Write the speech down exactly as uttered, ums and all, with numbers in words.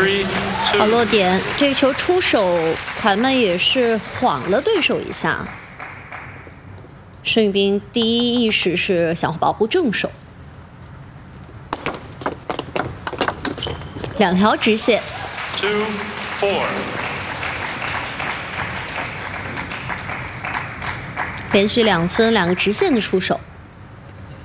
好落点，这个球出手，凯曼也是晃了对手一下。申玉彬第一意识是想保护正手，两条直线。 Two, four. 连续两分，两个直线的出手。